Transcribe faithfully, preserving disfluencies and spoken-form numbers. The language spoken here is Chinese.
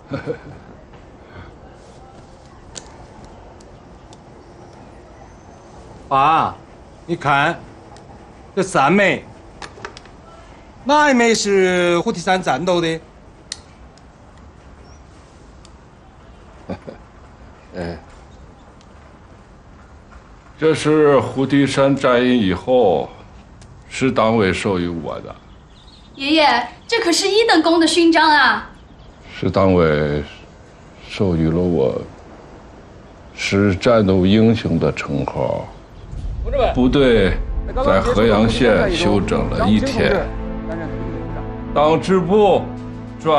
爸，你看，这三枚，哪一枚是虎蹄山战斗的？ 哎，这是虎蹄山战役以后，师党委授予我的。 爷爷，这可是一等功的勋章啊！ 师党委授予了我是战斗英雄的称号。部队在河阳县休整了一天，党支部